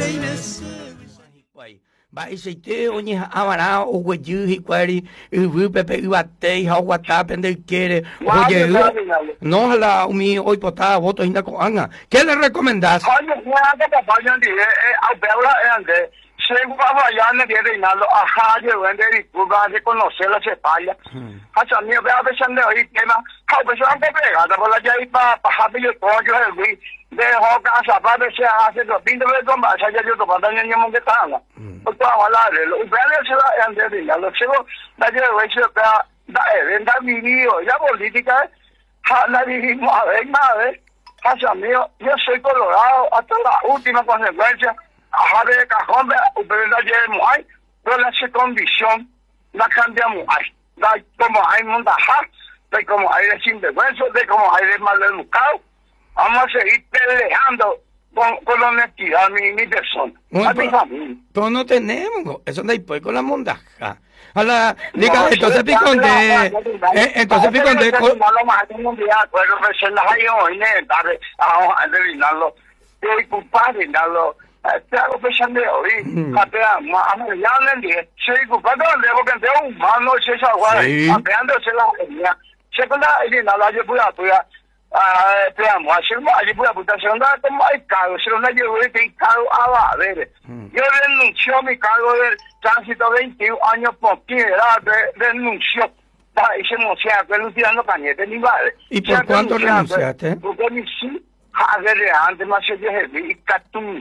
Vai seite onye amara o gueju query u pepe uate ha wata pende quiere oye no la mi hoy pota voto ainda con anga ¿qué le recomendás? Oye, ya que vayan de a verla ande según va ya ne de nalo ajá de vende y puga de conocer la cepalla hasta mi vea de sande hoy tema ha pues ande pega por la ya y pa habil to yo el de ho ka sa ba de se hace lo bin de lo más allá yo to pa ni mo que tanga pues wala de lo vele se la ande de nalo se lo da de we se da da video ya política ha la dijimos a ver hasta mío yo soy colorado hasta la última consecuencia a de cajón pero la llevamos ahí pero la condición la cambiamos ahí da como hay mundo de como hay de sinvergüenza de como hay de mal educado vamos a seguir peleando con la honestidad mi persona a mi familia pero no tenemos eso no hay pues con la mondaja a la diga entonces piconde entonces piconde no lo más un día pero se la hay hoy a adivinarlo y culpable darlo Pero pensando hoy, capea, ya le se ocupado de lo que tengo humano se sabe, apeándose la línea. Segunda, y nada, yo voy a veamos, hacemos allí voy a puta segunda, como hay cargo, se lo llevo de cargo a ver. Yo renuncio mi cargo del tránsito 21 años por piedad, renuncio. Y se no sea, que no tirando cañete ni vale. ¿Y por cuánto renunciaste? Porque mi sí, a ver, antes más se dije, y cartoons,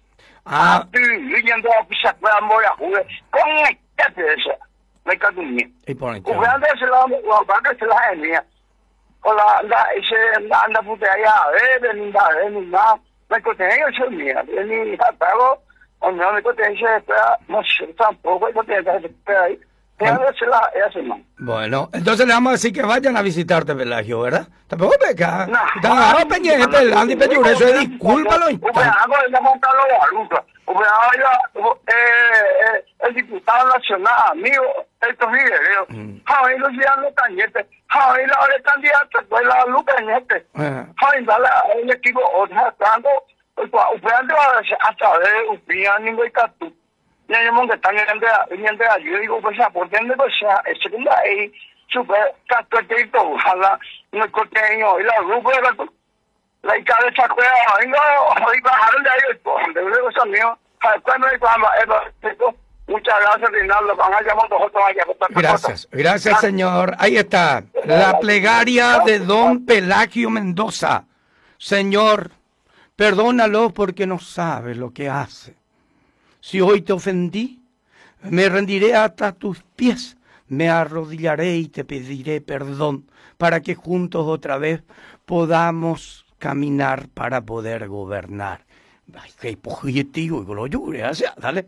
yendo a pisar para morir, con eso, me cago en mí. Y por entonces, se la envía. Hola, anda puta allá, nada, me contenido eso mía, ni pago, o no me contenido, no sé, tampoco, no tiene que ahí. Bueno, entonces le vamos a decir que vayan a visitarte, Pelagio, ¿verdad? Tampoco peca. No, Andy Peñur, eso es discúlpalo. El diputado nacional, amigo, estos videos. Javi los días no cañete. Javi la hora candidata, pues la luz cañete. Javi el equipo, otra tanto, operando hasta ver un piano y catu. Ya yo monté tan grande yo digo pues ya por dentro pues ya segunda ahí super catotito ojalá no contenido y la grupo de la cabeza cueva vengo hoy bajaron de ahí de luego son míos cuando hay muchas gracias Rinaldo van a llamar nosotros allá gracias señor ahí está la plegaria de don Pelagio Mendoza. Señor, perdónalo porque no sabe lo que hace. Si hoy te ofendí, me rendiré hasta tus pies, me arrodillaré y te pediré perdón para que juntos otra vez podamos caminar para poder gobernar. Ay, qué pojetivo y lo llore, o sea, dale.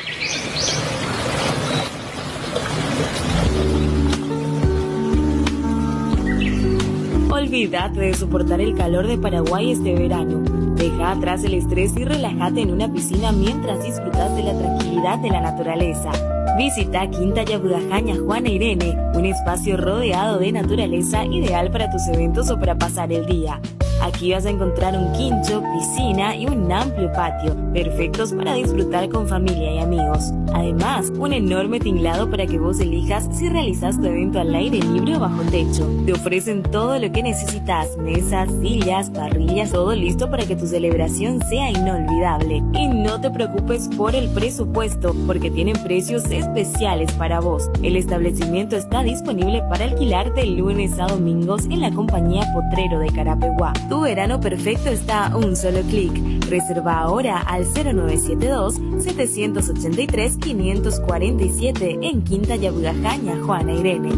Olvídate de soportar el calor de Paraguay este verano. Deja atrás el estrés y relájate en una piscina mientras disfrutas de la tranquilidad de la naturaleza. Visita Quinta Yabugajaña Juana Irene, un espacio rodeado de naturaleza ideal para tus eventos o para pasar el día. Aquí vas a encontrar un quincho, piscina y un amplio patio, perfectos para disfrutar con familia y amigos. Además, un enorme tinglado para que vos elijas si realizas tu evento al aire libre o bajo techo. Te ofrecen todo lo que necesitas, mesas, sillas, parrillas, todo listo para que tu celebración sea inolvidable. Y no te preocupes por el presupuesto, porque tienen precios especiales para vos. El establecimiento está disponible para alquilar de lunes a domingos en la compañía Potrero de Carapeguá. Tu verano perfecto está a un solo clic. Reserva ahora al 0972-783-547 en Quinta Yabugajaña Juana Irene.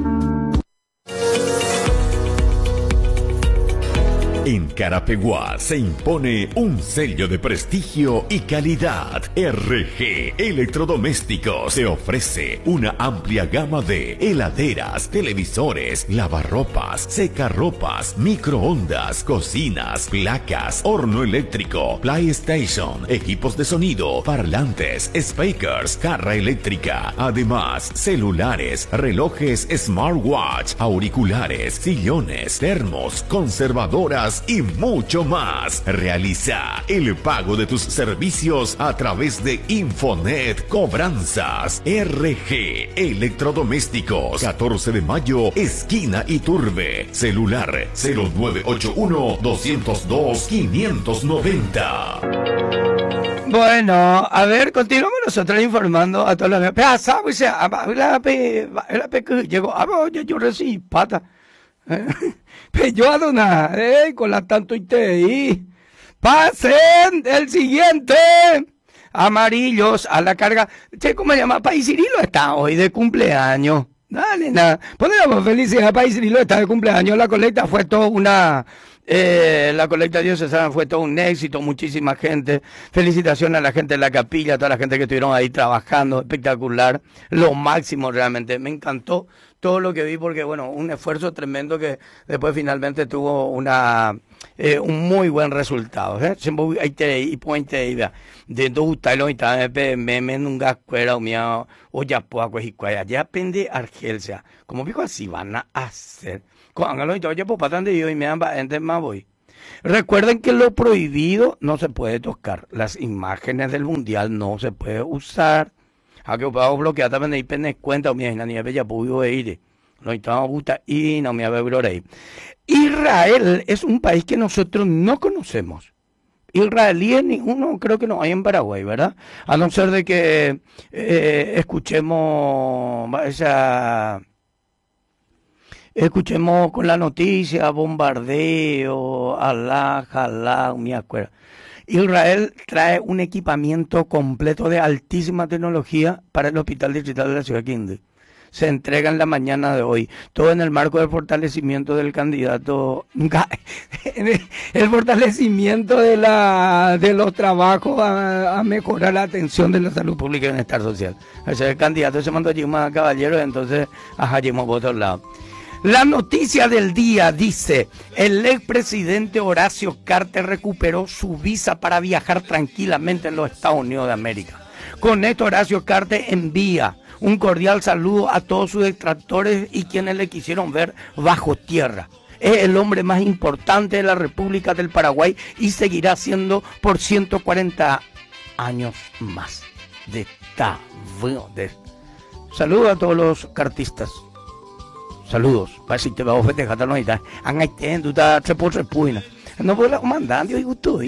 En Carapeguá se impone un sello de prestigio y calidad. RG Electrodomésticos te ofrece una amplia gama de heladeras, televisores, lavarropas, secarropas, microondas, cocinas, placas, horno eléctrico, PlayStation, equipos de sonido, parlantes, speakers, jarra eléctrica. Además, celulares, relojes smartwatch, auriculares, sillones, termos, conservadoras más y mucho más. Realiza el pago de tus servicios a través de Infonet Cobranzas. RG Electrodomésticos, 14 de mayo, esquina Iturbe. Celular 0981-202-590. Bueno, a ver, continuamos nosotros informando a todos los... Llegó, yo recibí pata. Yo adona, con la tanto ITI. Pasen el siguiente. Amarillos a la carga. Che, ¿cómo se llama? País Cirilo está hoy de cumpleaños. Dale, nada. Ponemos felicidades. País Cirilo está de cumpleaños. La colecta fue toda una... la colecta diocesana fue todo un éxito, muchísima gente. Felicitaciones a la gente de la capilla, a toda la gente que estuvieron ahí trabajando, espectacular, lo máximo realmente. Me encantó todo lo que vi porque, bueno, un esfuerzo tremendo que después finalmente tuvo un muy buen resultado. Siempre hay que ir de gustarlo y me nunca escuela o ya pues ya aprende Argelia. Como dijo, así van a hacer. Recuerden que lo prohibido no se puede tocar. Las imágenes del mundial no se puede usar. A que puedo bloquear también y penes cuenta o mi nieve ya pudo ir. No estamos gusta y no me había Israel es un país que nosotros no conocemos. Israelíes ninguno creo que no hay en Paraguay, ¿verdad? A no ser de que escuchemos con la noticia, bombardeo, jalá, me acuerdo. Israel trae un equipamiento completo de altísima tecnología para el Hospital Distrital de la Ciudad de Quindío. Se entrega en la mañana de hoy, todo en el marco del fortalecimiento del candidato, el fortalecimiento de los trabajos a mejorar la atención de la salud pública y bienestar social. O sea, el candidato se mandó allí más caballeros, entonces allí por otro lado. La noticia del día dice, el expresidente Horacio Cartes recuperó su visa para viajar tranquilamente en los Estados Unidos de América. Con esto Horacio Cartes envía un cordial saludo a todos sus detractores y quienes le quisieron ver bajo tierra. Es el hombre más importante de la República del Paraguay y seguirá siendo por 140 años más. Saludos a todos los cartistas. Saludos. Para si te va a festejar la noche. Han estado no puedo mandar, yo digo tú.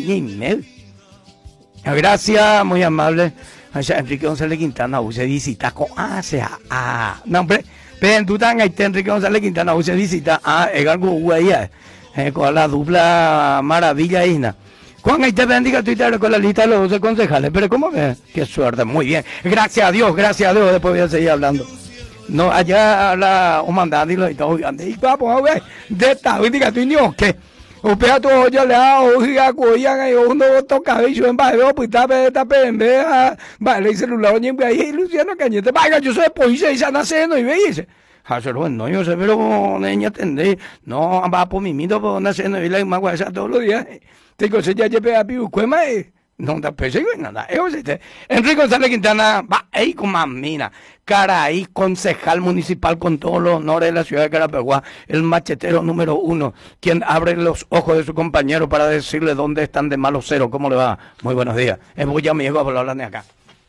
Gracias, muy amable. Enrique González Quintana se visita con no hombre, pero tú tan Enrique González Quintana se visita es algo güey, con la dupla maravilla isna. Juan, ahí te bendiga Twitter con la lista de los 12 concejales, pero ¿cómo ves? Qué suerte, muy bien. Gracias a Dios, después voy a seguir hablando. No, allá la mandando y lo está jugando. Y vamos a ver, de esta, diga tú ni o qué. O pega tu olla le da ojiga cuya y uno toca bicho en barrio pues está pembe vale el celular ni ahí Luciano Cañete vaya yo soy policía y sana seno y veis hacer bueno yo sé pero niña tendé no va por mi mito por naceno y la más guasa todos los días tengo se ya lleve a piu cuema no da pese nada Enrique González Quintana va ahí con mamina Caraí, concejal municipal con todos los honores de la ciudad de Carapeguá, el machetero número 1, quien abre los ojos de su compañero para decirle dónde están de malo cero. ¿Cómo le va? Muy buenos días. Es muy amigo por hablar de acá.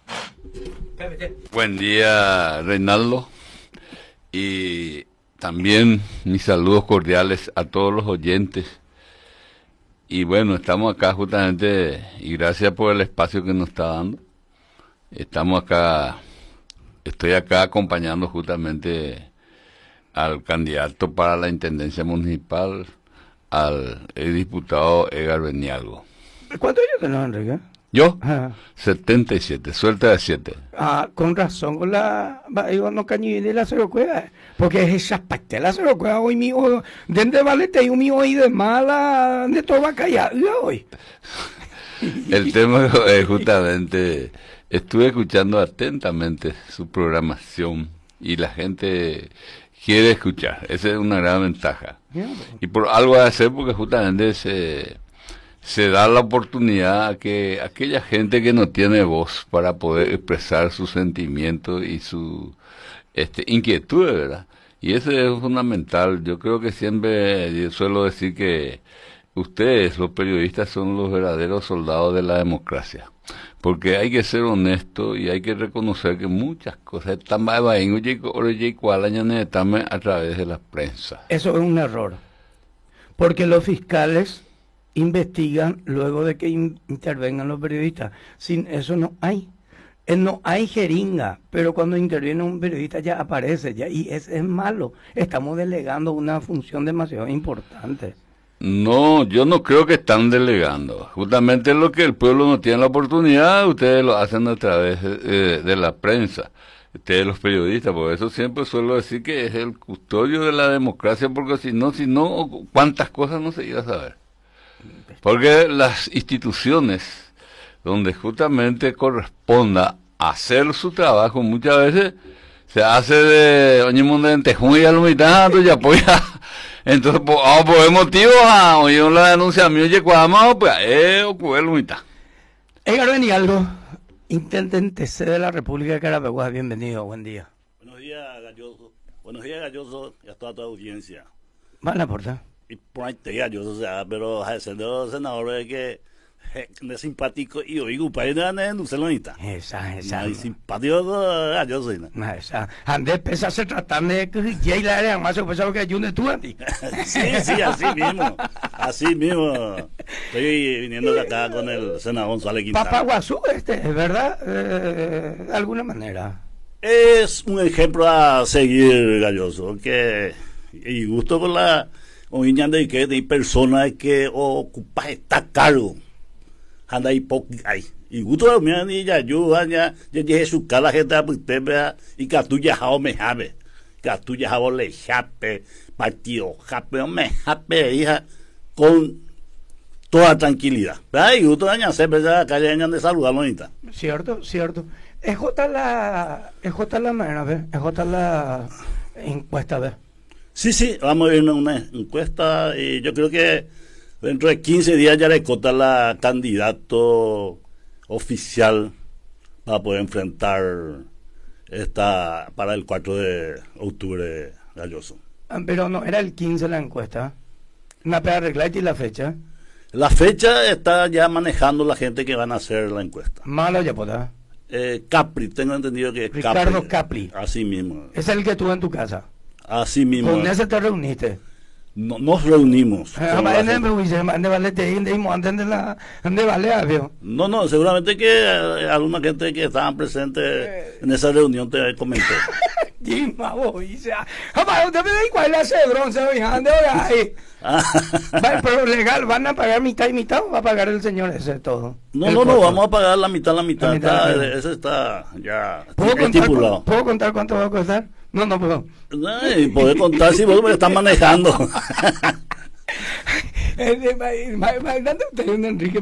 Buen día, Reinaldo. Y también mis saludos cordiales a todos los oyentes. Y bueno, estamos acá justamente, y gracias por el espacio que nos está dando. Estoy acá acompañando justamente al candidato para la intendencia municipal, al diputado Edgar Benialgo. ¿Cuántos años tenés, Enrique? ¿Yo? 77, suelta de 7. Con razón, con la... no cañí de la Cerocueva, porque es esa parte de la Cerocueva hoy mío, ¿dónde vale te un mío y de mala, de todo va a callar hoy? El tema es justamente... Estuve escuchando atentamente su programación y la gente quiere escuchar. Esa es una gran ventaja. Y por algo a hacer porque justamente se da la oportunidad a que aquella gente que no tiene voz para poder expresar sus sentimientos y su inquietudes, ¿verdad? Y eso es fundamental. Yo creo que siempre yo suelo decir que ustedes, los periodistas, son los verdaderos soldados de la democracia. Porque hay que ser honesto y hay que reconocer que muchas cosas están a través de la prensa. Eso es un error. Porque los fiscales investigan luego de que intervengan los periodistas. Sin eso no hay. No hay jeringa, pero cuando interviene un periodista ya aparece, ya, y es malo. Estamos delegando una función demasiado importante. No, yo no creo que están delegando. Justamente lo que el pueblo no tiene la oportunidad, ustedes lo hacen a través de la prensa, ustedes los periodistas. Por eso siempre suelo decir que es el custodio de la democracia, porque si no, cuántas cosas no se iba a saber. Porque las instituciones donde justamente corresponda hacer su trabajo, muchas veces se hace de oñimundo en tejuya lo mitad, y apoya. Entonces, por el motivo, oye, la denuncia mía, oye, cuadamos, pues, ocurre lo mitad. Edgar Benialgo, intendente de la República de Carapeguá, bienvenido, buen día. Buenos días, Galloso. Buenos días, Galloso, y a toda tu audiencia. Van a portar. Y por ahí te Galloso, o sea, pero el senador es que es simpático y oigo, para ir a no se lo necesita. Esa. Y simpático, Galloso. Esa. Andés pesa se tratan de que ya la área más se pensaba que ayude tú a ti. Sí, así mismo. Estoy viniendo de acá con el senador González Quintana. Papaguazú, ¿verdad? De alguna manera. Es un ejemplo a seguir, Galloso, que y gusto con la oña de que hay personas que ocupan esta cargo. Anda ahí y gusto de mí ya ya su cara gente a usted y que tú ya me jabe que tú ya le jape partido jape me jape hija con toda tranquilidad. Y gusto de se empezar calle de saludar bonita. Cierto. Es la manera, ¿ves? Es la encuesta, ¿ves? Sí, vamos a ver una encuesta y yo creo que dentro de 15 días ya le cota la candidato oficial para poder enfrentar esta para el 4 de octubre, Galloso. Pero no, era el 15 la encuesta. Una pega arreglada y la fecha. La fecha está ya manejando la gente que van a hacer la encuesta. Malo ya podrá. Capri, tengo entendido que es Ricardo Capri. Así mismo. Es el que tuvo en tu casa. Así mismo. ¿Con ese te reuniste? No, nos reunimos. No, seguramente que alguna gente que estaban presentes en esa reunión te comentó. Pero legal, ¿van a pagar mitad y mitad o va a pagar el señor ese todo? No, vamos a pagar la mitad. Eso está ya estipulado. ¿Puedo contar cuánto va a costar? No puedo. Poder contar si vos me estás manejando. Enrique,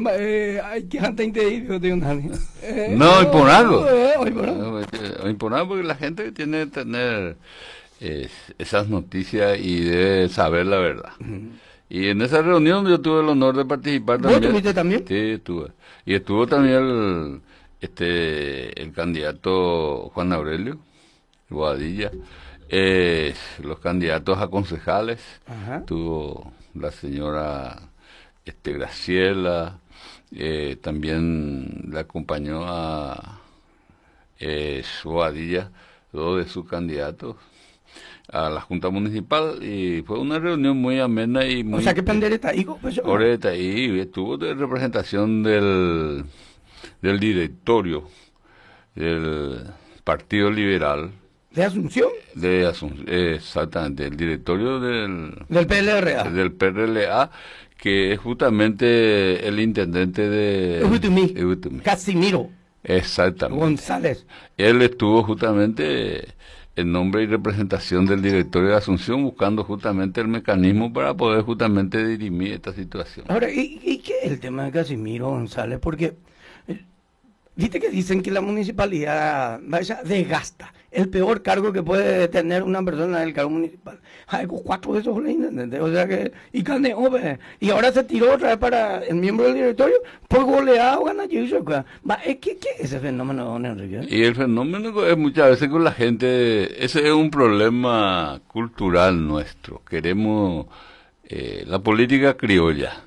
no, hoy por algo. Hoy por algo, porque la gente tiene que tener esas noticias y debe saber la verdad. Y en esa reunión yo tuve el honor de participar también. ¿Vos estuviste también? Sí, estuve. Y estuvo también el candidato Juan Aurelio Boadilla, los candidatos a concejales. Ajá. Tuvo la señora Graciela, también le acompañó a Boadilla, dos de sus candidatos a la Junta Municipal, y fue una reunión muy amena y muy... O sea, que pendereta, hijo, pues yo... Oreta, y estuvo de representación del directorio del Partido Liberal. ¿De Asunción? De Asunción, exactamente, el directorio del PLRA. Del PLRA, que es justamente el intendente de Ujutumí. Casimiro. Exactamente. González. Él estuvo justamente en nombre y representación del directorio de Asunción, buscando justamente el mecanismo para poder justamente dirimir esta situación. Ahora, ¿y qué es el tema de Casimiro González? Porque viste que dicen que la municipalidad desgasta. El peor cargo que puede tener una persona es el cargo municipal. Hay 4 de esos intendentes. O sea que, y ahora se tiró otra vez para el miembro del directorio por goleado gana ¿Qué es ese fenómeno, don Enrique? Y el fenómeno es muchas veces con la gente, ese es un problema cultural nuestro. Queremos la política criolla.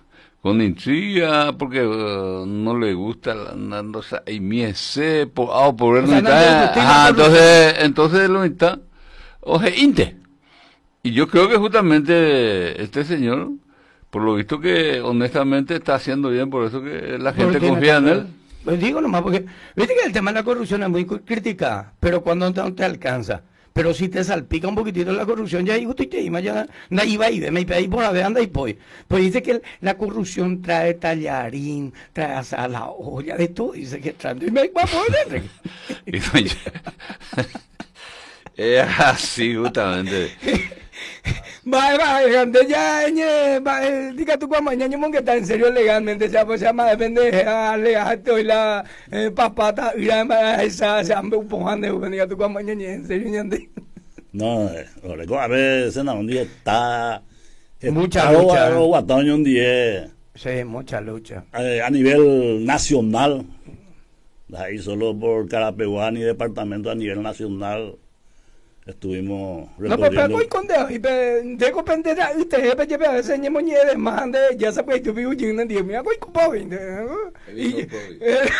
con intriga, porque no le gusta andándose y miese por él no está. Entonces lo está, oje, inte. Y yo creo que justamente este señor, por lo visto que honestamente está haciendo bien, por eso que la gente confía en él. Pues digo nomás, porque viste que el tema de la corrupción es muy criticada, pero cuando no te alcanza. Pero si te salpica un poquitito la corrupción, ya justo y te ima, ya iba y me pedí por ver, anda y pues dice que la corrupción trae tallarín, trae a la olla, de todo, dice que trae, y me va a poner. Es así, justamente. Diga tú como mañana que está en serio legalmente, se llama depende aleate hoy la papata esa se han empujan de diga tú como mañana en serio. No, a veces no un día está mucha lucha. Un día sí, mucha lucha. A nivel nacional, ahí solo por Carapeguán y departamento a nivel nacional. Estuvimos recorriendo. No, pero con y de repente usted a veces ni moñede más de ya se puede tu viu jing na dia mi a coi cu po